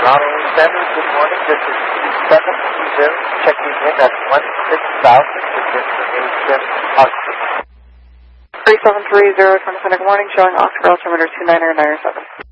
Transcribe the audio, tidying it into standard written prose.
Ronald Center, good morning. This is 720 checking in at 16,000 with information Oscar. 3730, 20 good morning, showing Oscar altimeter 2997.